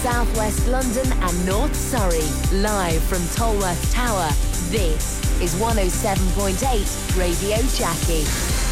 South West London and North Surrey. Live from Tolworth Tower, this is 107.8 Radio Jackie.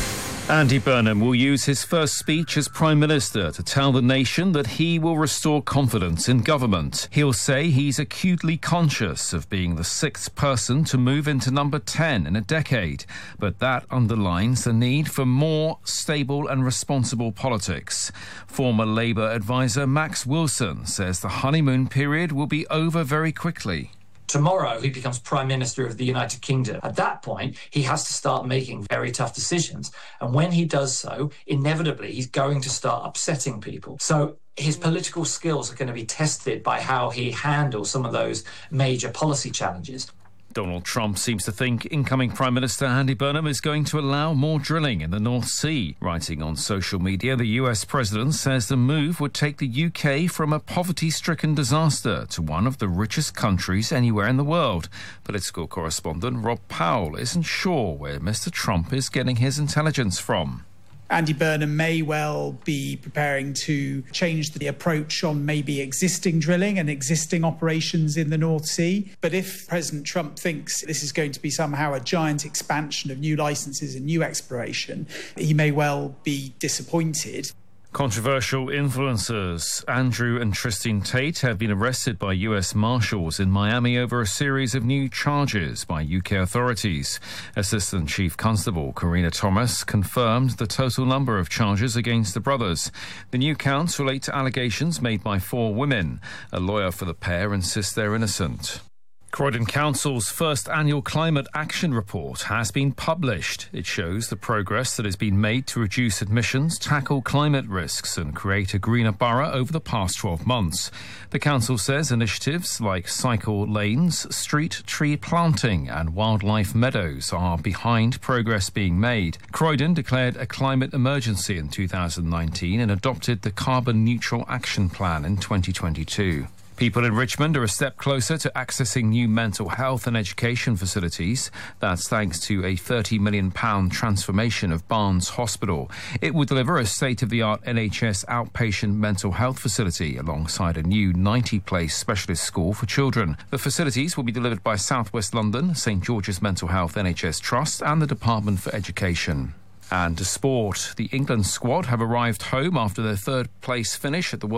Andy Burnham will use his first speech as Prime Minister to tell the nation that he will restore confidence in government. He'll say he's acutely conscious of being the sixth person to move into number 10 in a decade, but that underlines the need for more stable and responsible politics. Former Labour advisor Max Wilson says the honeymoon period will be over very quickly. Tomorrow, he becomes Prime Minister of the United Kingdom. At that point, he has to start making very tough decisions. And when he does so, inevitably, he's going to start upsetting people. So his political skills are going to be tested by how he handles some of those major policy challenges. Donald Trump seems to think incoming Prime Minister Andy Burnham is going to allow more drilling in the North Sea. Writing on social media, the US president says the move would take the UK from a poverty-stricken disaster to one of the richest countries anywhere in the world. Political correspondent Rob Powell isn't sure where Mr. Trump is getting his intelligence from. Andy Burnham may well be preparing to change the approach on maybe existing drilling and existing operations in the North Sea. But if President Trump thinks this is going to be somehow a giant expansion of new licences and new exploration, he may well be disappointed. Controversial influencers Andrew and Tristan Tate have been arrested by US Marshals in Miami over a series of new charges by UK authorities. Assistant Chief Constable Karina Thomas confirmed the total number of charges against the brothers. The new counts relate to allegations made by 4 women. A lawyer for the pair insists they're innocent. Croydon Council's first annual climate action report has been published. It shows the progress that has been made to reduce emissions, tackle climate risks and create a greener borough over the past 12 months. The council says initiatives like cycle lanes, street tree planting and wildlife meadows are behind progress being made. Croydon declared a climate emergency in 2019 and adopted the Carbon Neutral Action Plan in 2022. People in Richmond are a step closer to accessing new mental health and education facilities. That's thanks to a £30 million transformation of Barnes Hospital. It will deliver a state-of-the-art NHS outpatient mental health facility alongside a new 90-place specialist school for children. The facilities will be delivered by South West London, St George's Mental Health NHS Trust and the Department for Education. And to sport, the England squad have arrived home after their third-place finish at the World